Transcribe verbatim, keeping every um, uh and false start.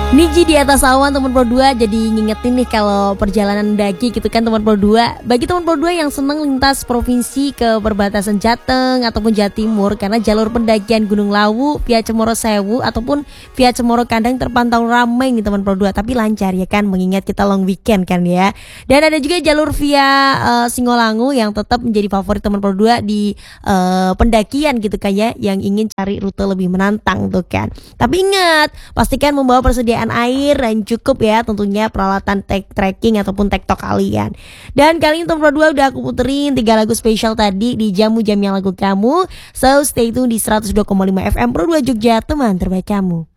Niji di atas awan teman Pro dua, jadi ngingetin nih kalau perjalanan mendaki gitu kan teman Pro dua. Bagi teman Pro dua yang seneng lintas provinsi ke perbatasan Jateng ataupun Jawa Timur, karena jalur pendakian Gunung Lawu via Cemoro Sewu ataupun via Cemoro Kandang terpantau ramai nih teman Pro dua, tapi lancar ya kan, mengingat kita long weekend kan ya. Dan ada juga jalur via uh, Singolangu yang tetap menjadi favorit teman Pro dua di uh, pendakian gitu kan ya, yang ingin cari rute lebih menantang tuh kan. Tapi ingat, pastikan membawa persediaan air dan cukup ya, tentunya peralatan tek trekking ataupun tektok kalian. Dan kali ini Tom Pro dua udah aku puterin tiga lagu spesial tadi di Jamu Jam yang Lagu Kamu. So stay tune di seratus dua koma lima F M Pro dua Jogja, teman terbaik kamu.